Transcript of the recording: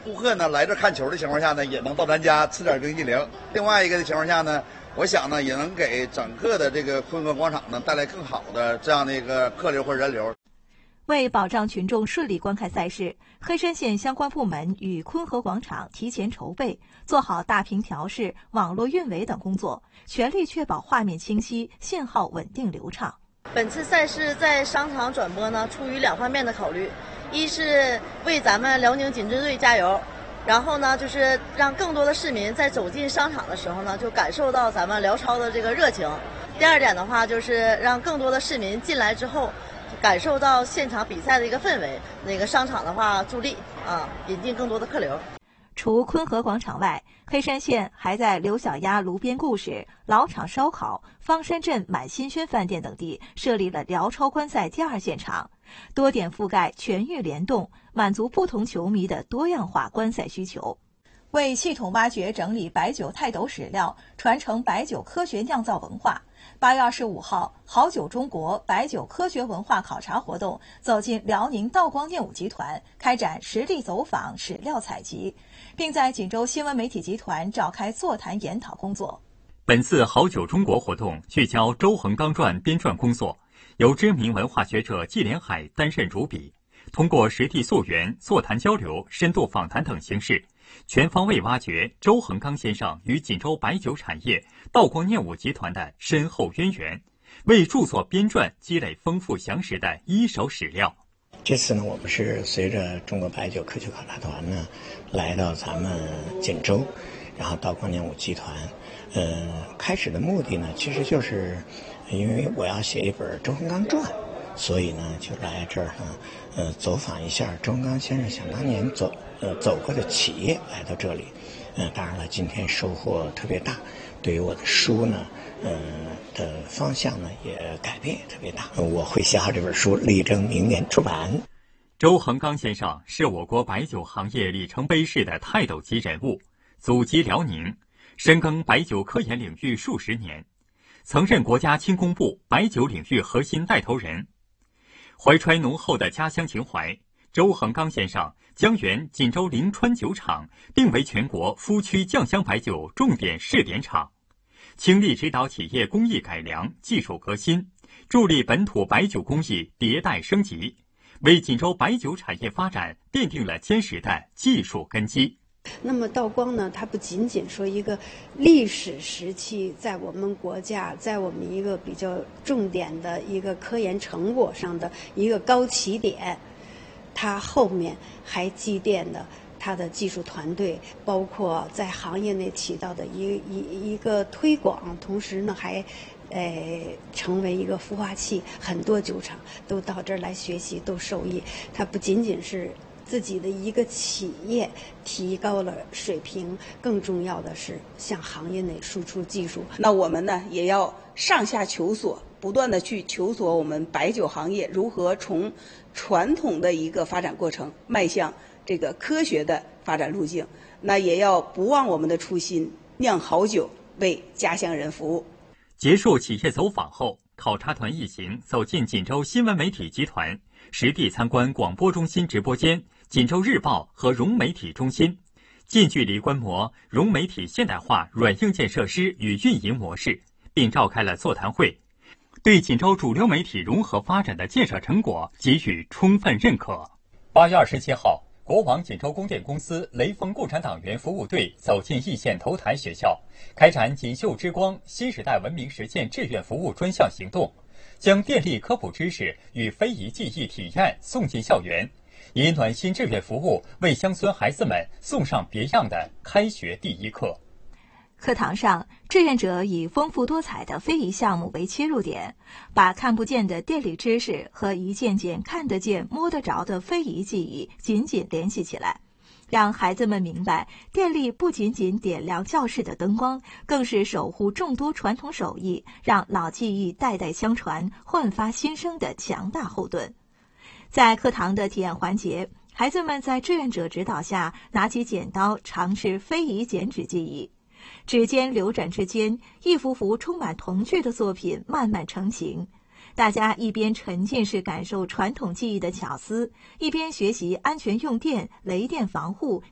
顾客呢来这看球的情况下呢，也能到咱家吃点冰激凌。另外一个的情况下呢，我想呢，也能给整个的这个昆河广场呢带来更好的这样的一个客流或人流。 为保障群众顺利观看赛事，黑山县相关部门与昆河广场提前筹备，做好大屏调试、网络运维等工作，全力确保画面清晰、信号稳定流畅。 本次赛事在商场转播呢，出于两方面的考虑，一是为咱们辽宁锦针队加油，然后呢，就是让更多的市民在走进商场的时候呢，就感受到咱们辽超的这个热情。第二点的话，就是让更多的市民进来之后，感受到现场比赛的一个氛围。那个商场的话，助力引进更多的客流。 除昆河广场外，黑山县还在刘小丫炉边故事、老厂烧烤、方山镇满新轩饭店等地设立了辽超观赛第二现场，多点覆盖，全域联动，满足不同球迷的多样化观赛需求。为系统挖掘整理白酒泰斗史料，传承白酒科学酿造文化，8月25号，好酒中国白酒科学文化考察活动走进辽宁道光念武集团，开展实地走访、史料采集，并在锦州新闻媒体集团召开座谈研讨工作。 本次好酒中国活动聚焦周恒刚传编撰工作，由知名文化学者季连海担任主笔，通过实地溯源、座谈交流、深度访谈等形式，全方位挖掘周恒刚先生与锦州白酒产业、道光念武集团的深厚渊源，为著作编撰积累丰富详实的一手史料。 这次呢，我们是随着中国白酒科学考察团呢，来到咱们锦州，然后道光念武集团。开始的目的呢，其实就是因为我要写一本周恒刚传，所以呢就来这儿呢，走访一下周恒刚先生想当年走过的企业，来到这里。当然了，今天收获特别大，对于我的书呢，的方向呢也改变也特别大。我会写好这本书，力争明年出版。 周恒刚先生是我国白酒行业里程碑式的泰斗级人物，祖籍辽宁，深耕白酒科研领域数十年，曾任国家轻工部白酒领域核心带头人。怀揣浓厚的家乡情怀，周恒刚先生将原锦州临川酒厂并为全国夫曲酱香白酒重点试点厂，倾力指导企业工艺改良、技术革新，助力本土白酒工艺迭代升级，为锦州白酒产业发展奠定了坚实的技术根基。 那么道光呢，它不仅仅说一个历史时期在我们国家，在我们一个比较重点的一个科研成果上的一个高起点，它后面还积淀的它的技术团队，包括在行业内起到的一个推广，同时呢还成为一个孵化器，很多酒厂都到这儿来学习，都受益。它不仅仅是自己的一个企业提高了水平，更重要的是向行业内输出技术。 那我们呢也要上下求索，不断的去求索我们白酒行业如何从传统的一个发展过程迈向这个科学的发展路径。那也要不忘我们的初心，酿好酒为家乡人服务。 结束企业走访后，考察团一行走进锦州新闻媒体集团，实地参观广播中心直播间、锦州日报和融媒体中心，近距离观摩融媒体现代化软硬件设施与运营模式，并召开了座谈会，对锦州主流媒体融合发展的建设成果给予充分认可。8月27号，国网锦州供电公司雷锋共产党员服务队走进易县头台学校，开展锦绣之光新时代文明实践志愿服务专项行动，将电力科普知识与非遗技艺体验送进校园，以暖心志愿服务为乡村孩子们送上别样的开学第一课。 课堂上，志愿者以丰富多彩的非遗项目为切入点，把看不见的电力知识和一件件看得见、摸得着的非遗技艺紧紧联系起来，让孩子们明白，电力不仅仅点亮教室的灯光，更是守护众多传统手艺，让老技艺代代相传、焕发新生的强大后盾。在课堂的体验环节，孩子们在志愿者指导下，拿起剪刀尝试非遗剪纸技艺。指尖流转之间，一幅幅充满童趣的作品慢慢成型。大家一边沉浸式感受传统技艺的巧思，一边学习安全用电、雷电防护、